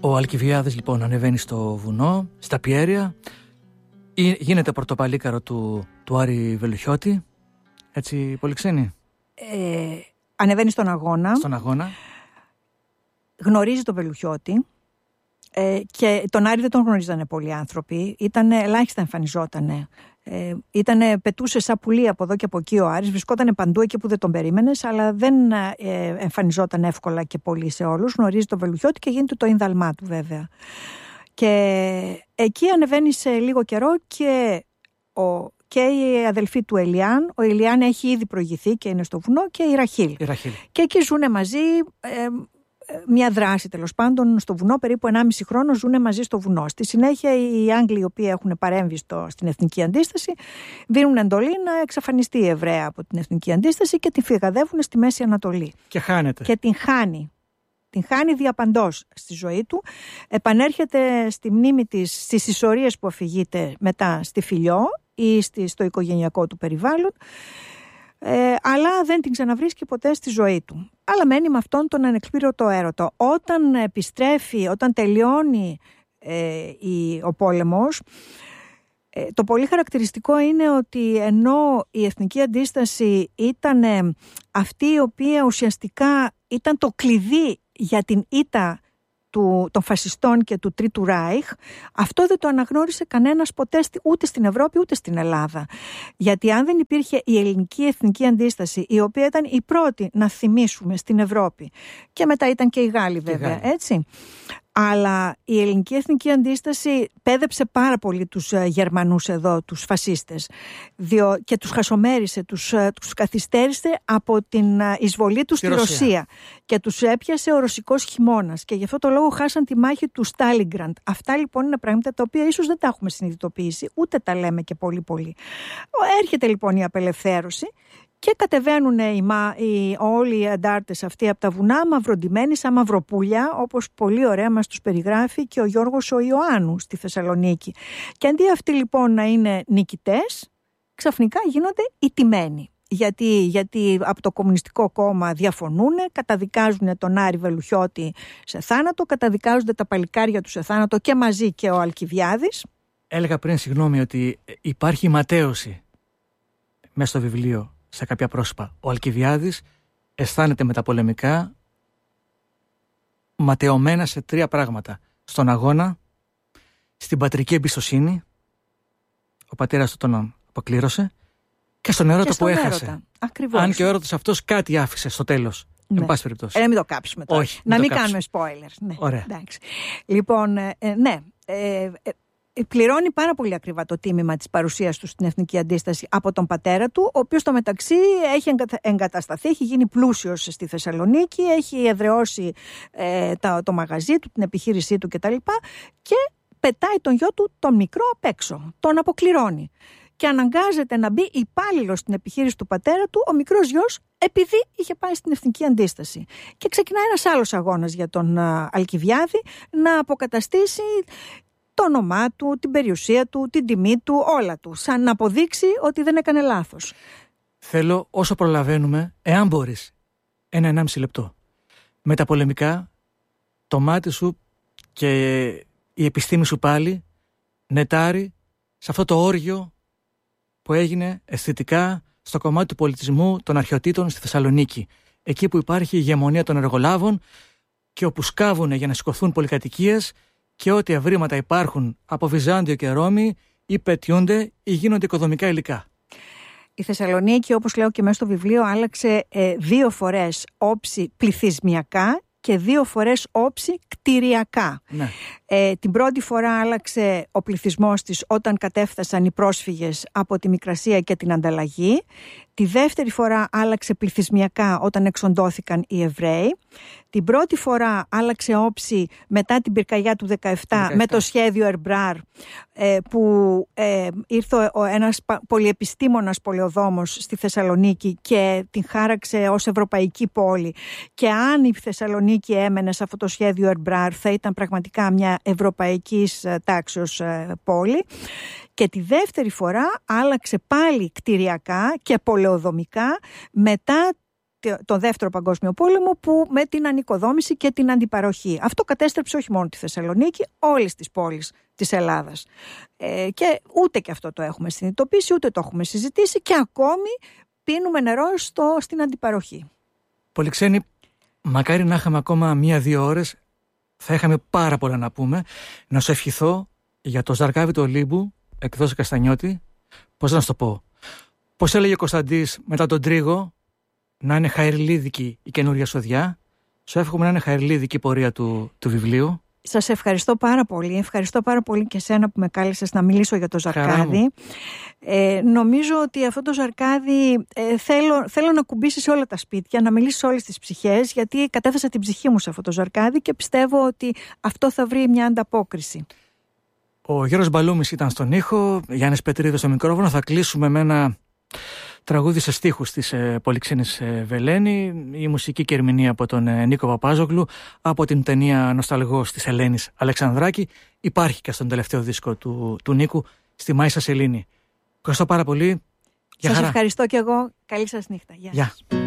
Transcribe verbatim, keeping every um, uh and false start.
Ο Αλκιβιάδης λοιπόν ανεβαίνει στο βουνό, στα πιέρια, γίνεται πορτοπαλίκαρο του, του Άρη Βελουχιώτη, έτσι Πολυξένη. Ε, ανεβαίνει στον αγώνα. Στον αγώνα. Γνωρίζει τον Βελουχιώτη ε, και τον Άρη δεν τον γνωρίζανε πολλοί άνθρωποι, ήτανε, ελάχιστα εμφανιζότανε. Ε, ήτανε, πετούσε σαν πουλί από εδώ και από εκεί ο Άρης, βρισκόταν παντού εκεί που δεν τον περίμενες, αλλά δεν ε, εμφανιζόταν εύκολα και πολύ σε όλους. Γνωρίζει τον Βελουχιώτη και γίνεται το ίνδαλμά του βέβαια. Και εκεί ανεβαίνει σε λίγο καιρό και, ο, και η αδελφή του Ελιάν. Ο Ελιάν έχει ήδη προηγηθεί και είναι στο βουνό, και η Ραχήλ. Η Ραχήλ. Και εκεί ζουνε μαζί... Ε, μια δράση τέλος πάντων στο βουνό, περίπου ενάμιση χρόνο ζουνε μαζί στο βουνό. Στη συνέχεια οι Άγγλοι, οι οποίοι έχουν παρέμβει στο, στην Εθνική Αντίσταση, δίνουν εντολή να εξαφανιστεί η Εβραία από την Εθνική Αντίσταση και την φυγαδεύουν στη Μέση Ανατολή. Και χάνεται. Και την χάνει. Την χάνει διαπαντός στη ζωή του. Επανέρχεται στη μνήμη της στις ισορίες που αφηγείται μετά στη Φιλιό ή στη, στο οικογενειακό του περιβάλλον. Ε, αλλά δεν την ξαναβρίσκει ποτέ στη ζωή του. Αλλά μένει με αυτόν τον ανεκπλήρωτο έρωτα. Όταν επιστρέφει, όταν τελειώνει ε, η, ο πόλεμος, ε, το πολύ χαρακτηριστικό είναι ότι ενώ η Εθνική Αντίσταση ήταν αυτή η οποία ουσιαστικά ήταν το κλειδί για την ήττα του, των φασιστών και του Τρίτου Ράιχ, αυτό δεν το αναγνώρισε κανένας ποτέ ούτε στην Ευρώπη ούτε στην Ελλάδα. Γιατί αν δεν υπήρχε η ελληνική εθνική αντίσταση, η οποία ήταν η πρώτη να θυμίσουμε στην Ευρώπη, και μετά ήταν και οι Γάλλοι βέβαια, έτσι, αλλά η ελληνική εθνική αντίσταση πέδεψε πάρα πολύ τους Γερμανούς εδώ, τους φασίστες, διό, και τους χασομέρισε, τους, τους καθυστέρησε από την εισβολή τους στη Ρωσία. Ρωσία και τους έπιασε ο ρωσικός χειμώνας και γι' αυτό το λόγο χάσαν τη μάχη του Στάλιγκραντ. Αυτά λοιπόν είναι πράγματα τα οποία ίσως δεν τα έχουμε συνειδητοποιήσει, ούτε τα λέμε και πολύ πολύ. Έρχεται λοιπόν η απελευθέρωση και κατεβαίνουν οι, οι, όλοι οι αντάρτες αυτοί από τα βουνά μαυροντημένοι σαν μαυροπούλια, όπως πολύ ωραία μας τους περιγράφει και ο Γιώργος ο Ιωάννου στη Θεσσαλονίκη. Και αντί αυτοί λοιπόν να είναι νικητές, ξαφνικά γίνονται ηττημένοι. Γιατί, γιατί από το Κομμουνιστικό Κόμμα διαφωνούν, καταδικάζουν τον Άρη Βελουχιώτη σε θάνατο, καταδικάζονται τα παλικάρια του σε θάνατο και μαζί και ο Αλκιβιάδης. Έλεγα πριν, συγγνώμη, ότι υπάρχει ματέωση μέσα στο βιβλίο σε κάποια πρόσωπα. Ο Αλκιβιάδης αισθάνεται μεταπολεμικά ματαιωμένα σε τρία πράγματα. Στον αγώνα, στην πατρική εμπιστοσύνη, ο πατέρας του τον αποκλήρωσε, και στον έρωτα που έχασε. Ακριβώς. Αν και ο έρωτας αυτός κάτι άφησε στο τέλος. Ναι. Εν πάση περιπτώσει. Ε, να μην το κάψουμε τώρα. Όχι, να μην, μην κάνουμε spoilers. Ναι. Ωραία. Εντάξει. Λοιπόν, ε, ναι. Ε, ε, πληρώνει πάρα πολύ ακριβά το τίμημα της παρουσίας του στην Εθνική Αντίσταση από τον πατέρα του, ο οποίος στο μεταξύ έχει εγκατασταθεί, έχει γίνει πλούσιος στη Θεσσαλονίκη, έχει εδραιώσει ε, το, το μαγαζί του, την επιχείρησή του κτλ. Και πετάει τον γιο του τον μικρό απ' έξω. Τον αποκληρώνει. Και αναγκάζεται να μπει υπάλληλος στην επιχείρηση του πατέρα του ο μικρός γιος, επειδή είχε πάει στην Εθνική Αντίσταση. Και ξεκινάει ένας άλλος αγώνας για τον α, Αλκιβιάδη να αποκαταστήσει το όνομά του, την περιουσία του, την τιμή του, όλα του, σαν να αποδείξει ότι δεν έκανε λάθος. Θέλω όσο προλαβαίνουμε, εάν μπορείς, ένα ενάμιση λεπτό. Μεταπολεμικά, το μάτι σου και η επιστήμη σου πάλι νετάρει σε αυτό το όργιο που έγινε αισθητικά στο κομμάτι του πολιτισμού των αρχαιοτήτων στη Θεσσαλονίκη. Εκεί που υπάρχει η ηγεμονία των εργολάβων και όπου σκάβουν για να σηκωθούν πολυκατοικίες και ό,τι ευρήματα υπάρχουν από Βυζάντιο και Ρώμη ή πετιούνται ή γίνονται οικοδομικά υλικά. Η Θεσσαλονίκη, όπως λέω και μέσα στο βιβλίο, άλλαξε ε, δύο φορές όψη πληθυσμιακά και δύο φορές όψη κτηριακά. Ναι. Ε, την πρώτη φορά άλλαξε ο πληθυσμός της όταν κατέφτασαν οι πρόσφυγες από τη Μικρασία και την Ανταλλαγή. Τη δεύτερη φορά άλλαξε πληθυσμιακά όταν εξοντώθηκαν οι Εβραίοι. Την πρώτη φορά άλλαξε όψη μετά την πυρκαγιά του δεκαεπτά, δεκαεπτά. Με το σχέδιο Ερμπράρ, ε, που ε, ήρθε ο, ένας πολυεπιστήμονας πολεοδόμος στη Θεσσαλονίκη και την χάραξε ως ευρωπαϊκή πόλη. Και αν η Θεσσαλονίκη έμενε σε αυτό το σχέδιο Ερμπράρ, θα ήταν πραγματικά μια ευρωπαϊκής τάξεως ε, πόλη. Και τη δεύτερη φορά άλλαξε πάλι κτηριακά και πολεοδομικά μετά το δεύτερο παγκόσμιο πόλεμο, που με την ανοικοδόμηση και την αντιπαροχή. Αυτό κατέστρεψε όχι μόνο τη Θεσσαλονίκη, όλες τις πόλεις της Ελλάδας. Ε, και ούτε και αυτό το έχουμε συνειδητοποιήσει, ούτε το έχουμε συζητήσει και ακόμη πίνουμε νερό στο, στην αντιπαροχή. Πολυξένη, μακάρι να είχαμε ακόμα μία-δύο ώρες, θα είχαμε πάρα πολλά να πούμε. Να σου ευχηθώ για το Ζαρκάβι του Ολύμπου, εκδόσεις Καστανιώτη, πώς να σου το πω. Πώς έλεγε ο Κωνσταντής μετά τον Τρίγο, να είναι χαερλίδικη η καινούργια σοδιά. Σου εύχομαι να είναι χαερλίδικη η πορεία του, του βιβλίου. Σας ευχαριστώ πάρα πολύ. Ευχαριστώ πάρα πολύ και εσένα που με κάλεσες να μιλήσω για το Ζαρκάδι. Ε, νομίζω ότι αυτό το Ζαρκάδι ε, θέλω, θέλω να κουμπίσει σε όλα τα σπίτια, να μιλήσει σε όλες τις ψυχές, γιατί κατέθεσα την ψυχή μου σε αυτό το Ζαρκάδι και πιστεύω ότι αυτό θα βρει μια ανταπόκριση. Ο Γιώργος Μπαλούμης ήταν στον ήχο, Γιάννης Πετρίδος στο μικρόφωνο. Θα κλείσουμε με ένα τραγούδι σε στίχους της ε, Πολυξένης ε, Βελένη, η μουσική και ερμηνεία από τον ε, Νίκο Παπάζογλου, από την ταινία Νοσταλγός της Ελένης Αλεξανδράκη. Υπάρχει και στον τελευταίο δίσκο του, του Νίκου, στη Μάησα Σελήνη. Ευχαριστώ πάρα πολύ. Σας ευχαριστώ και εγώ. Καλή σας νύχτα. Γεια σας.